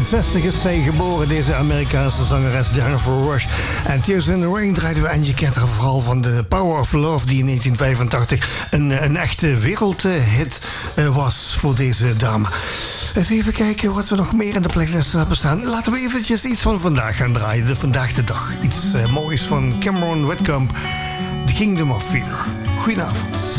1968 is zij geboren, deze Amerikaanse zangeres Jennifer Rush. En Tears in the Rain draaiden we, en je kent haar vooral van de Power of Love, die in 1985 een echte wereldhit was voor deze dame. Eens even kijken wat we nog meer in de playlist hebben staan. Laten we eventjes iets van vandaag gaan draaien, vandaag de dag. Iets moois van Cameron Whitcomb, The Kingdom of Fear. Goedenavond.